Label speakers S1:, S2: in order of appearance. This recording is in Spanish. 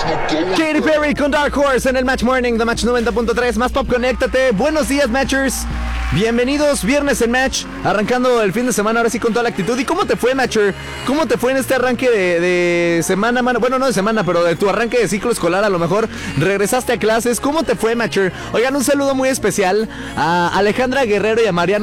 S1: Katy Perry con Dark Horse en el Match Morning de Match 90.3. Más Pop, conéctate. Buenos días, Matchers. Bienvenidos, viernes en Match, arrancando el fin de semana ahora sí con toda la actitud. ¿Y cómo te fue, Matcher? ¿Cómo te fue en este arranque de semana, mano? Bueno, no de semana, pero de tu arranque de ciclo escolar, a lo mejor regresaste a clases. ¿Cómo te fue, Matcher? Oigan, un saludo muy especial a Alejandra Guerrero y a Mariano